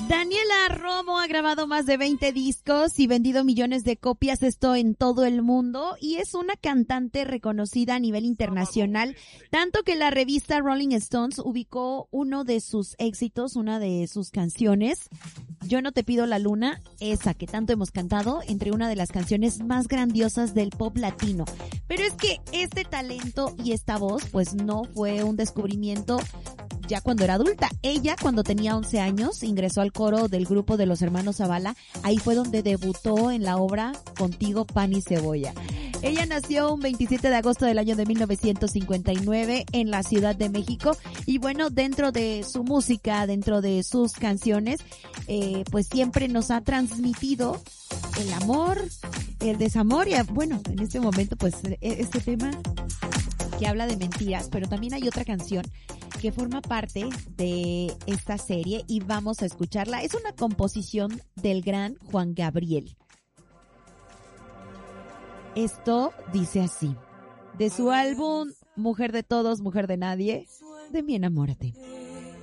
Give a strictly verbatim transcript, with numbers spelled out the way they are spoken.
Daniela Romo ha grabado más de veinte discos y vendido millones de copias, esto en todo el mundo, y es una cantante reconocida a nivel internacional, tanto que la revista Rolling Stones ubicó uno de sus éxitos, una de sus canciones, Yo no te pido la luna, esa que tanto hemos cantado, entre una de las canciones más grandiosas del pop latino. Pero es que este talento y esta voz, pues no fue un descubrimiento ya cuando era adulta. Ella, cuando tenía once años, ingresó al coro del grupo de los hermanos Zavala. Ahí fue donde debutó en la obra Contigo, Pan y Cebolla. Ella nació un veintisiete de agosto del año de mil novecientos cincuenta y nueve en la Ciudad de México. Y bueno, dentro de su música, dentro de sus canciones, eh, pues siempre nos ha transmitido el amor, el desamor y, bueno, en este momento, pues, este tema que habla de mentiras, pero también hay otra canción que forma parte de esta serie y vamos a escucharla. Es una composición del gran Juan Gabriel. Esto dice así, de su álbum Mujer de Todos, Mujer de Nadie, de Mi Enamórate.